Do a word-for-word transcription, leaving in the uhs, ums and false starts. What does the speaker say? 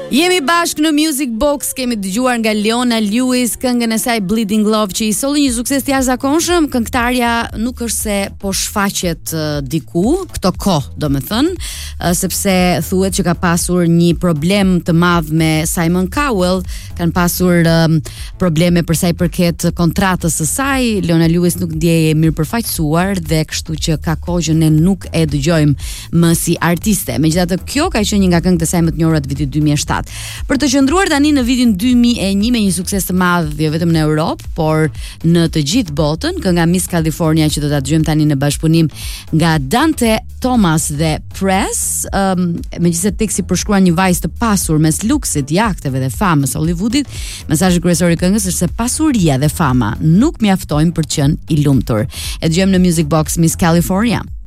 Jemi bashkë në Music Box, kemi dëgjuar nga Leona Lewis këngën e saj Bleeding Love, që i solli një sukses të jashtëzakonshëm. Këngëtarja nuk është se po shfaqet uh, diku këto kohë, domethënë, uh, sepse thuhet që ka pasur një problem të madh me Simon Cowell, kanë pasur um, probleme për sa i përket kontratës së saj. Leona Lewis nuk ndjehej mirë përfaqësuar dhe kështu që ka kohë që ne nuk e dëgjojmë më si artiste. Megjithatë, kjo ka qenë një nga këngët e saj më të njohura të vitit dy mijë e shtatë. Për të qëndruar tani në vitin dy mijë e një me një sukses të madh jo vetëm në Europë, por në të gjithë botën, kënga Miss California që do ta dëgjojmë tani në bashkëpunim nga Dante Thomas dhe Press. Um, Megjithëse teksti përshkruan një vajzë të pasur mes luksit, jahteve dhe famës Hollywoodit, mesazhi kryesor i këngës është se pasuria dhe fama nuk mjaftojnë për të qenë i lumtur. E dëgjojmë në Music Box Miss California.